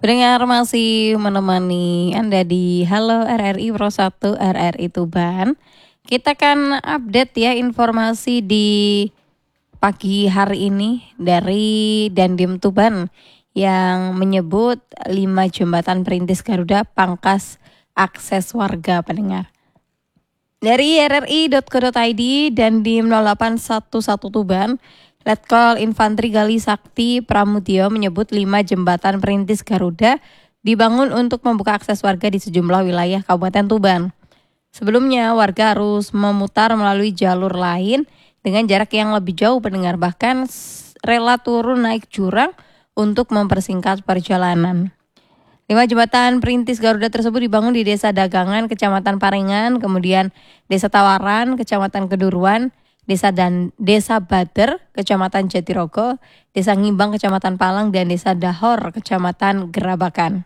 Pendengar masih menemani Anda di Halo RRI Pro 1 RRI Tuban. Kita akan update ya informasi di pagi hari ini dari Dandim Tuban yang menyebut 5 jembatan perintis Garuda pangkas akses warga pendengar. Dari rri.co.id dan Dandim 0811 Tuban, Letkol Infanteri Gali Sakti Pramudyo menyebut 5 jembatan perintis Garuda dibangun untuk membuka akses warga di sejumlah wilayah Kabupaten Tuban. Sebelumnya, warga harus memutar melalui jalur lain dengan jarak yang lebih jauh pendengar, bahkan rela turun naik jurang untuk mempersingkat perjalanan. 5 jembatan perintis Garuda tersebut dibangun di Desa Dagangan, Kecamatan Parengan, kemudian Desa Tawaran, Kecamatan Keduruan, Desa Bader, Kecamatan Jatirogo, Desa Ngimbang, Kecamatan Palang, dan Desa Dahor, Kecamatan Gerabakan.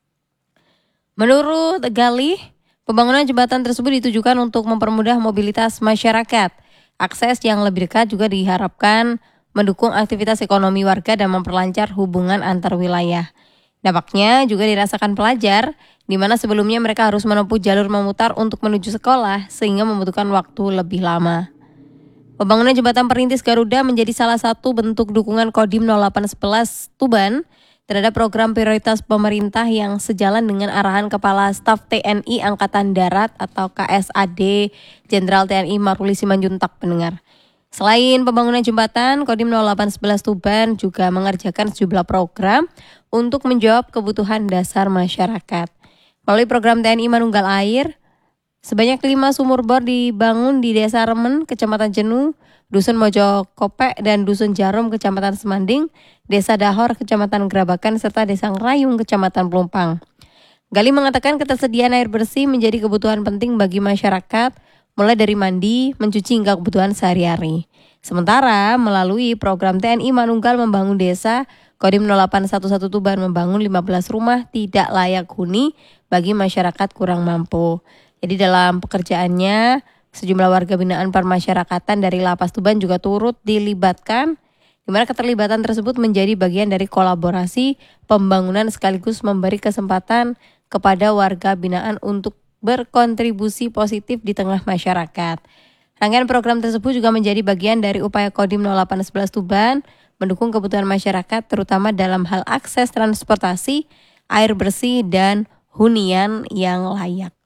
Menurut Gali, pembangunan jembatan tersebut ditujukan untuk mempermudah mobilitas masyarakat. Akses yang lebih dekat juga diharapkan mendukung aktivitas ekonomi warga dan memperlancar hubungan antar wilayah. Dampaknya juga dirasakan pelajar, di mana sebelumnya mereka harus menempuh jalur memutar untuk menuju sekolah sehingga membutuhkan waktu lebih lama. Pembangunan jembatan perintis Garuda menjadi salah satu bentuk dukungan Kodim 0811 Tuban terhadap program prioritas pemerintah yang sejalan dengan arahan Kepala Staf TNI Angkatan Darat atau KSAD Jenderal TNI Maruli Simanjuntak pendengar. Selain pembangunan jembatan, Kodim 0811 Tuban juga mengerjakan sejumlah program untuk menjawab kebutuhan dasar masyarakat. Melalui program TNI Manunggal Air, sebanyak 5 sumur bor dibangun di Desa Remen, Kecamatan Jenuh, Dusun Mojokopek, dan Dusun Jarum, Kecamatan Semanding, Desa Dahor, Kecamatan Gerabakan, serta Desa Ngrayung, Kecamatan Pelumpang. Gali mengatakan ketersediaan air bersih menjadi kebutuhan penting bagi masyarakat, mulai dari mandi, mencuci, hingga kebutuhan sehari-hari. Sementara melalui program TNI Manunggal Membangun Desa, Kodim 0811 Tuban membangun 15 rumah tidak layak huni bagi masyarakat kurang mampu. Jadi dalam pekerjaannya, sejumlah warga binaan permasyarakatan dari Lapas Tuban juga turut dilibatkan, di mana keterlibatan tersebut menjadi bagian dari kolaborasi pembangunan sekaligus memberi kesempatan kepada warga binaan untuk berkontribusi positif di tengah masyarakat. Rangkaian program tersebut juga menjadi bagian dari upaya Kodim 0811 Tuban mendukung kebutuhan masyarakat terutama dalam hal akses transportasi, air bersih, dan hunian yang layak.